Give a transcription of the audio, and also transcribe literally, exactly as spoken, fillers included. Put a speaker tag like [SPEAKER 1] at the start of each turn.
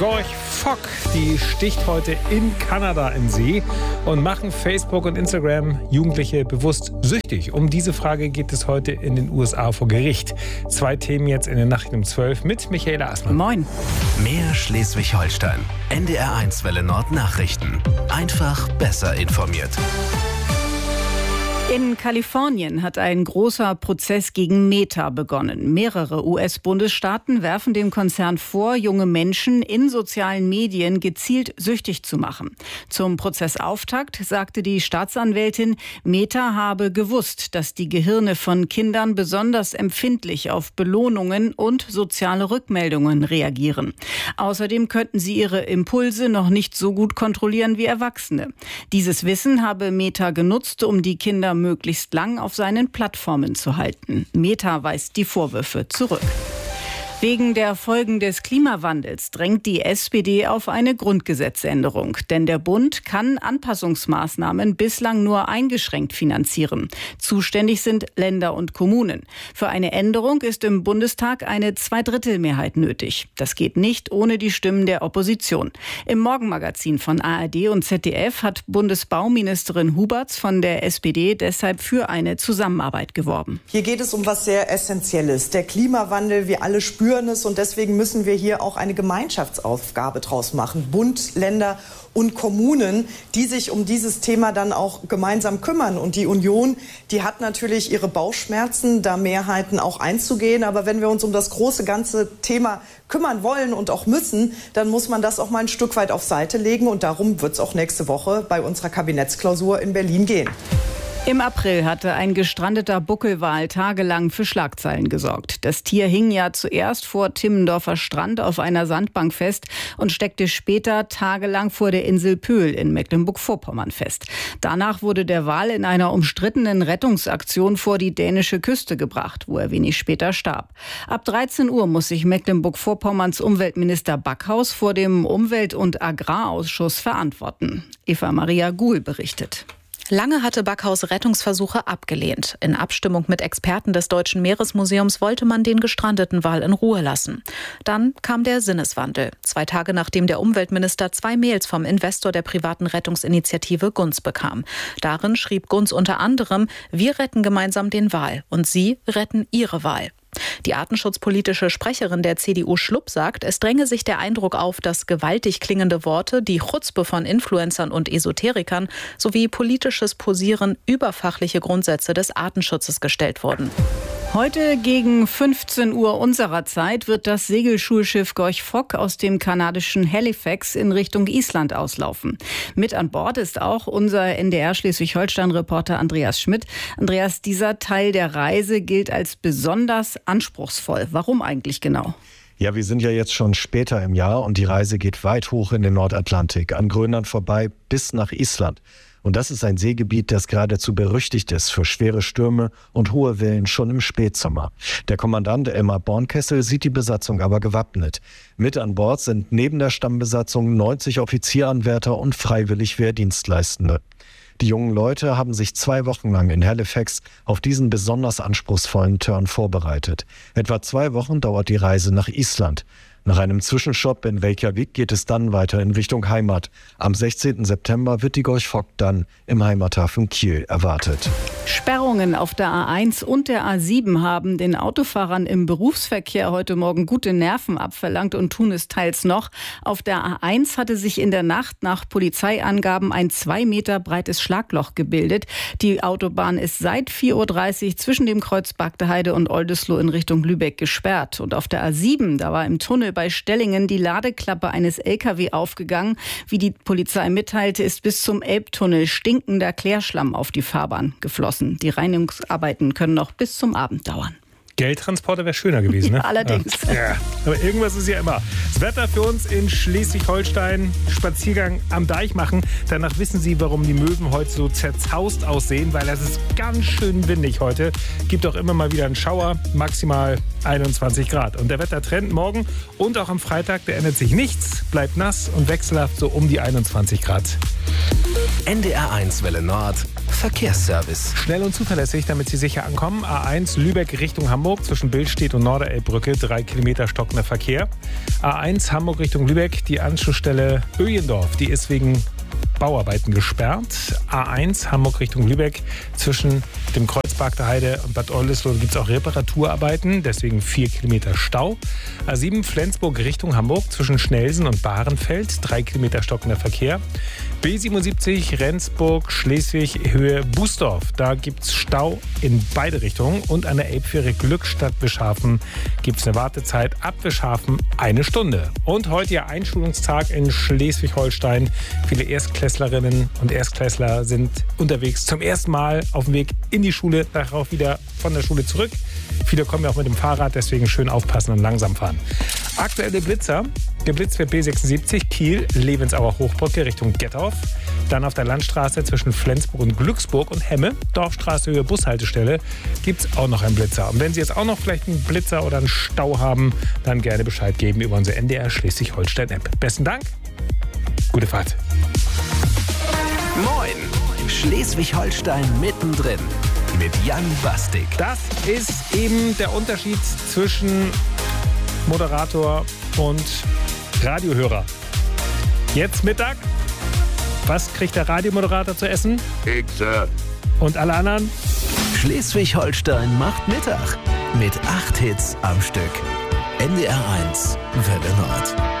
[SPEAKER 1] Gorch Fock, die sticht heute in Kanada in See und machen Facebook und Instagram Jugendliche bewusst süchtig. Um diese Frage geht es heute in den U S A vor Gericht. Zwei Themen jetzt in der Nacht um zwölf mit Michaela Assmann.
[SPEAKER 2] Moin.
[SPEAKER 3] Mehr Schleswig-Holstein. N D R eins Welle Nord Nachrichten. Einfach besser informiert.
[SPEAKER 2] In Kalifornien hat ein großer Prozess gegen Meta begonnen. Mehrere U S-Bundesstaaten werfen dem Konzern vor, junge Menschen in sozialen Medien gezielt süchtig zu machen. Zum Prozessauftakt sagte die Staatsanwältin, Meta habe gewusst, dass die Gehirne von Kindern besonders empfindlich auf Belohnungen und soziale Rückmeldungen reagieren. Außerdem könnten sie ihre Impulse noch nicht so gut kontrollieren wie Erwachsene. Dieses Wissen habe Meta genutzt, um die Kinder möglichst lang auf seinen Plattformen zu halten. Meta weist die Vorwürfe zurück. Wegen der Folgen des Klimawandels drängt die S P D auf eine Grundgesetzänderung. Denn der Bund kann Anpassungsmaßnahmen bislang nur eingeschränkt finanzieren. Zuständig sind Länder und Kommunen. Für eine Änderung ist im Bundestag eine Zweidrittelmehrheit nötig. Das geht nicht ohne die Stimmen der Opposition. Im Morgenmagazin von A R D und Z D F hat Bundesbauministerin Huberts von der S P D deshalb für eine Zusammenarbeit geworben.
[SPEAKER 4] Hier geht es um was sehr Essentielles. Der Klimawandel, wir alle spüren es, und deswegen müssen wir hier auch eine Gemeinschaftsaufgabe draus machen. Bund, Länder und Kommunen, die sich um dieses Thema dann auch gemeinsam kümmern. Und die Union, die hat natürlich ihre Bauchschmerzen, da Mehrheiten auch einzugehen. Aber wenn wir uns um das große ganze Thema kümmern wollen und auch müssen, dann muss man das auch mal ein Stück weit auf Seite legen. Und darum wird es auch nächste Woche bei unserer Kabinettsklausur in Berlin gehen.
[SPEAKER 2] Im April hatte ein gestrandeter Buckelwal tagelang für Schlagzeilen gesorgt. Das Tier hing ja zuerst vor Timmendorfer Strand auf einer Sandbank fest und steckte später tagelang vor der Insel Pöhl in Mecklenburg-Vorpommern fest. Danach wurde der Wal in einer umstrittenen Rettungsaktion vor die dänische Küste gebracht, wo er wenig später starb. Ab dreizehn Uhr muss sich Mecklenburg-Vorpommerns Umweltminister Backhaus vor dem Umwelt- und Agrarausschuss verantworten. Eva Maria Guhl berichtet.
[SPEAKER 5] Lange hatte Backhaus Rettungsversuche abgelehnt. In Abstimmung mit Experten des Deutschen Meeresmuseums wollte man den gestrandeten Wal in Ruhe lassen. Dann kam der Sinneswandel. Zwei Tage nachdem der Umweltminister zwei Mails vom Investor der privaten Rettungsinitiative Gunz bekam. Darin schrieb Gunz unter anderem, wir retten gemeinsam den Wal und Sie retten Ihre Wal. Die artenschutzpolitische Sprecherin der C D U Schlupp sagt, es dränge sich der Eindruck auf, dass gewaltig klingende Worte, die Chutzpe von Influencern und Esoterikern sowie politisches Posieren über fachliche Grundsätze des Artenschutzes gestellt wurden.
[SPEAKER 2] Heute gegen fünfzehn Uhr unserer Zeit wird das Segelschulschiff Gorch Fock aus dem kanadischen Halifax in Richtung Island auslaufen. Mit an Bord ist auch unser N D R Schleswig-Holstein-Reporter Andreas Schmidt. Andreas, dieser Teil der Reise gilt als besonders anspruchsvoll. Warum eigentlich genau?
[SPEAKER 6] Ja, wir sind ja jetzt schon später im Jahr und die Reise geht weit hoch in den Nordatlantik, an Grönland vorbei bis nach Island. Und das ist ein Seegebiet, das geradezu berüchtigt ist für schwere Stürme und hohe Wellen schon im Spätsommer. Der Kommandant Elmar Bornkessel sieht die Besatzung aber gewappnet. Mit an Bord sind neben der Stammbesatzung neunzig Offizieranwärter und freiwillig Wehrdienstleistende. Die jungen Leute haben sich zwei Wochen lang in Halifax auf diesen besonders anspruchsvollen Turn vorbereitet. Etwa zwei Wochen dauert die Reise nach Island. Nach einem Zwischenstopp in Reykjavik geht es dann weiter in Richtung Heimat. Am sechzehnten September wird die Gorch Fock dann im Heimathafen Kiel erwartet.
[SPEAKER 2] Sperrungen auf der A eins und der A sieben haben den Autofahrern im Berufsverkehr heute Morgen gute Nerven abverlangt und tun es teils noch. Auf der A eins hatte sich in der Nacht nach Polizeiangaben ein zwei Meter breites Schlagloch gebildet. Die Autobahn ist seit vier Uhr dreißig zwischen dem Kreuz Bagdeheide und Oldesloe in Richtung Lübeck gesperrt. Und auf der A sieben, da war im Tunnel bei Stellingen die Ladeklappe eines L K W aufgegangen. Wie die Polizei mitteilte, ist bis zum Elbtunnel stinkender Klärschlamm auf die Fahrbahn geflossen. Die Reinigungsarbeiten können noch bis zum Abend dauern.
[SPEAKER 1] Geldtransporter wäre schöner gewesen, ne?
[SPEAKER 2] Ja, allerdings.
[SPEAKER 1] Ja, aber irgendwas ist ja immer. Das Wetter für uns in Schleswig-Holstein, Spaziergang am Deich machen. Danach wissen Sie, warum die Möwen heute so zerzaust aussehen, weil es ist ganz schön windig heute. Gibt auch immer mal wieder einen Schauer, maximal einundzwanzig Grad. Und der Wettertrend morgen und auch am Freitag, der ändert sich nichts, bleibt nass und wechselhaft so um die einundzwanzig Grad.
[SPEAKER 3] N D R eins Welle Nord Verkehrsservice.
[SPEAKER 1] Schnell und zuverlässig, damit Sie sicher ankommen. A eins Lübeck Richtung Hamburg zwischen Billstedt und Norderelbbrücke, drei Kilometer stockender Verkehr. A eins Hamburg Richtung Lübeck, die Anschlussstelle Öjendorf, die ist wegen Bauarbeiten gesperrt. A eins Hamburg Richtung Lübeck zwischen dem Kreuzberg der Heide und Bad Oldesloe gibt es auch Reparaturarbeiten, deswegen vier Kilometer Stau. A sieben Flensburg Richtung Hamburg zwischen Schnelsen und Bahrenfeld, drei Kilometer stockender Verkehr. B siebenundsiebzig Rendsburg Schleswig Höhe Bußdorf, da gibt es Stau in beide Richtungen. Und an der Elbfähre Glückstadt Wischhafen gibt es eine Wartezeit ab Wischhafen eine Stunde. Und heute ja Einschulungstag in Schleswig-Holstein. Viele Erstklässlerinnen und Erstklässler sind unterwegs zum ersten Mal auf dem Weg in die Schule, nachher auch wieder von der Schule zurück. Viele kommen ja auch mit dem Fahrrad, deswegen schön aufpassen und langsam fahren. Aktuelle Blitzer. Geblitzt wird B sechsundsiebzig Kiel, Levensauer Hochbrücke Richtung Gettorf. Dann auf der Landstraße zwischen Flensburg und Glücksburg und Hemme, Dorfstraße Höhe Bushaltestelle, gibt es auch noch einen Blitzer. Und wenn Sie jetzt auch noch vielleicht einen Blitzer oder einen Stau haben, dann gerne Bescheid geben über unsere N D R Schleswig-Holstein-App. Besten Dank, gute Fahrt.
[SPEAKER 3] Moin, Schleswig-Holstein mittendrin mit Jan Bastik.
[SPEAKER 1] Das ist eben der Unterschied zwischen Moderator und Radiohörer. Jetzt Mittag. Was kriegt der Radiomoderator zu essen?
[SPEAKER 7] Pizza.
[SPEAKER 1] Und alle anderen?
[SPEAKER 3] Schleswig-Holstein macht Mittag mit acht Hits am Stück. N D R eins Welle Nord.